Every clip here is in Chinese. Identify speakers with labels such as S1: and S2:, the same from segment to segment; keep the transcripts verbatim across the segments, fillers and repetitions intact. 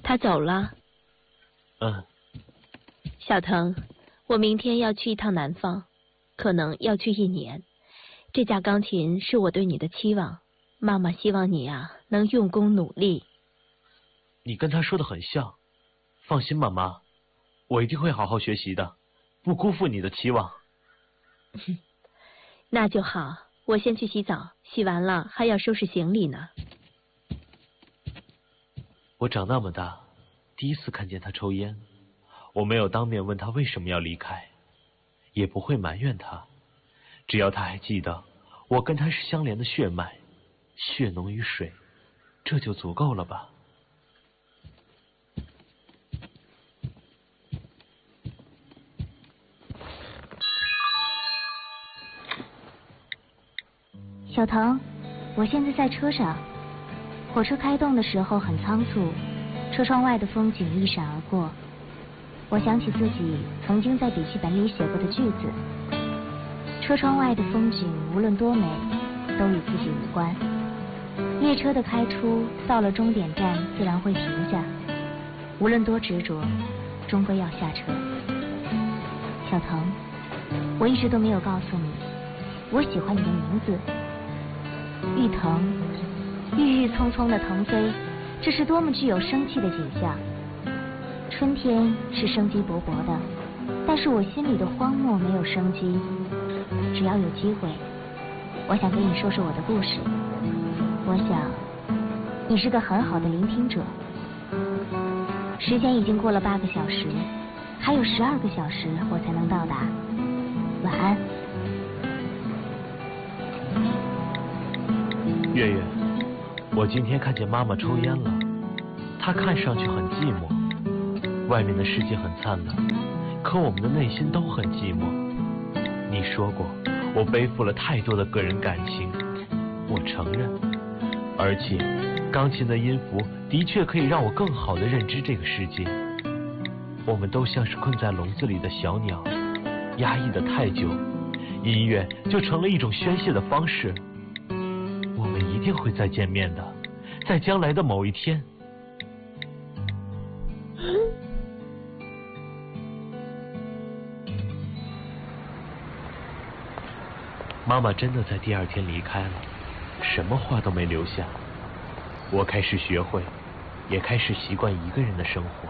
S1: 他走了。
S2: 嗯。
S1: 小腾，我明天要去一趟南方，可能要去一年。这架钢琴是我对你的期望，妈妈希望你啊能用功努力。
S2: 你跟他说的很像，放心吧，妈，我一定会好好学习的，不辜负你的期望。
S1: 那就好，我先去洗澡，洗完了还要收拾行李呢。
S2: 我长那么大，第一次看见他抽烟，我没有当面问他为什么要离开，也不会埋怨他，只要他还记得我跟他是相连的血脉，血浓于水，这就足够了吧。
S3: 小腾，我现在在车上。火车开动的时候很仓促，车窗外的风景一闪而过。我想起自己曾经在笔记本里写过的句子：车窗外的风景无论多美，都与自己无关。列车的开出到了终点站自然会停下，无论多执着，终归要下车。小腾，我一直都没有告诉你，我喜欢你的名字。玉腾，郁郁葱葱的腾飞，这是多么具有生气的景象。春天是生机勃勃的，但是我心里的荒漠没有生机。只要有机会，我想跟你说说我的故事。我想你是个很好的聆听者。时间已经过了八个小时，还有十二个小时我才能到达。晚安。
S2: 月月，我今天看见妈妈抽烟了，她看上去很寂寞。外面的世界很灿烂，可我们的内心都很寂寞。你说过，我背负了太多的个人感情，我承认。而且，钢琴的音符的确可以让我更好地认知这个世界。我们都像是困在笼子里的小鸟，压抑得太久，音乐就成了一种宣泄的方式。我们一定会再见面的，在将来的某一天。妈妈真的在第二天离开了，什么话都没留下。我开始学会，也开始习惯一个人的生活。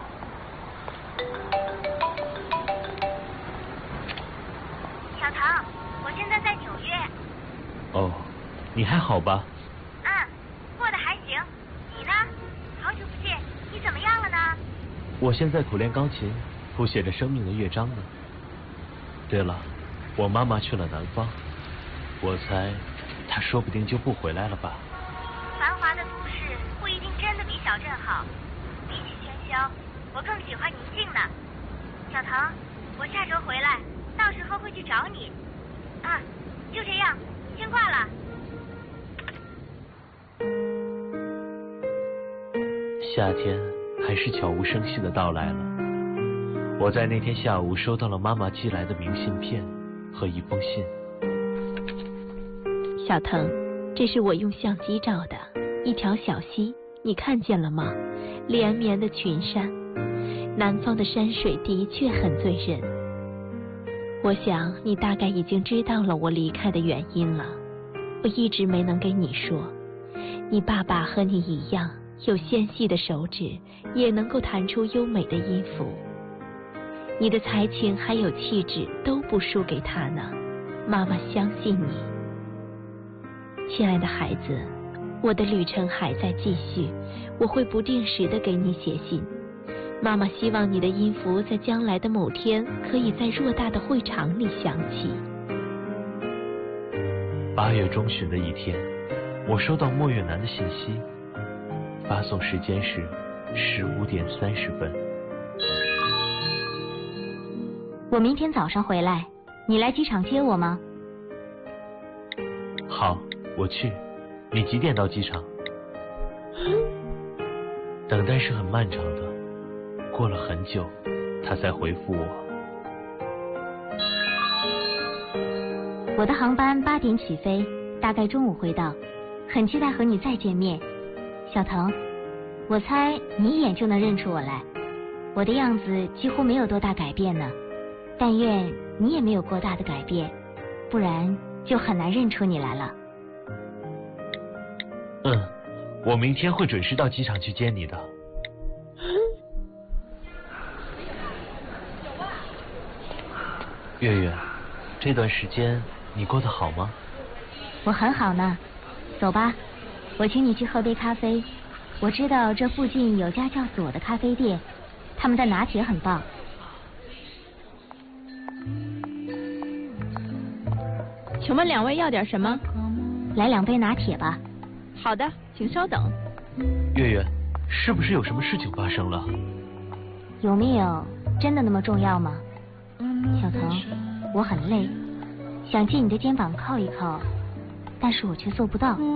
S3: 小腾，我现在在纽约。
S2: 哦，你还好吧？
S3: 嗯，过得还行。你呢？好久不见，你怎么样了呢？
S2: 我现在苦练钢琴，谱写着生命的乐章呢。对了，我妈妈去了南方。我猜，他说不定就不回来了吧。
S3: 繁华的都市不一定真的比小镇好，比起喧嚣，我更喜欢宁静呢。小腾，我下周回来，到时候会去找你。啊，就这样，先挂了。
S2: 夏天还是悄无声息的到来了。我在那天下午收到了妈妈寄来的明信片和一封信。
S1: 小腾，这是我用相机照的一条小溪，你看见了吗？连绵的群山，南方的山水的确很醉人。我想你大概已经知道了我离开的原因了。我一直没能给你说，你爸爸和你一样，有纤细的手指，也能够弹出优美的音符。你的才情还有气质都不输给他呢，妈妈相信你。亲爱的孩子，我的旅程还在继续，我会不定时的给你写信。妈妈希望你的音符在将来的某天可以在偌大的会场里响起。
S2: 八月中旬的一天，我收到莫月南的信息，发送时间是十五点三十分。
S3: 我明天早上回来，你来机场接我吗？
S2: 好，我去。你几点到机场？等待是很漫长的，过了很久，他才回复我。
S3: 我的航班八点起飞，大概中午会到，很期待和你再见面。小腾， 我猜你一眼就能认出我来，我的样子几乎没有多大改变呢。但愿你也没有过大的改变，不然就很难认出你来了。
S2: 嗯，我明天会准时到机场去接你的。月月，这段时间你过得好吗？
S3: 我很好呢，走吧，我请你去喝杯咖啡。我知道这附近有家叫左的咖啡店，他们的拿铁很棒。
S1: 请问两位要点什么？
S3: 来两杯拿铁吧。
S1: 好的，请稍等。
S2: 月月，是不是有什么事情发生了？
S3: 有没有？真的那么重要吗？小腾，我很累，想借你的肩膀靠一靠，但是我却做不到。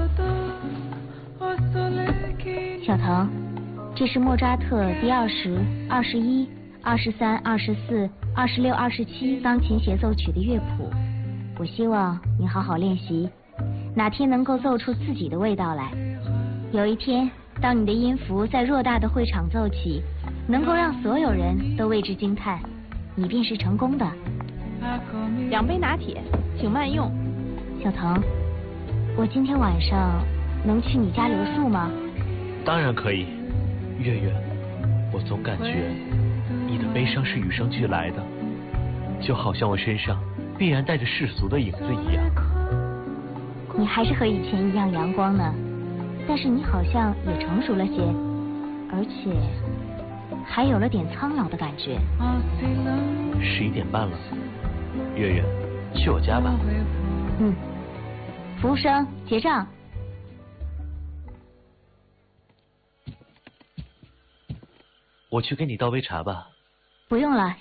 S3: 小腾，这是莫扎特第二十、二十一、二十三、二十四、二十六、二十七钢琴协奏曲的乐谱。我希望你好好练习，哪天能够奏出自己的味道来。有一天，当你的音符在偌大的会场奏起，能够让所有人都为之惊叹，你便是成功的。
S1: 两杯拿铁，请慢用。
S3: 小腾，我今天晚上能去你家留宿吗？
S2: 当然可以。月月，我总感觉你的悲伤是与生俱来的，就好像我身上必然带着世俗的影子一样。
S3: 你还是和以前一样阳光呢，但是你好像也成熟了些，而且还有了点苍老的感觉。
S2: 十一点半了，月月，去我家吧。
S3: 嗯，服务生结账。
S2: 我去给你倒杯茶吧。
S3: 不用了，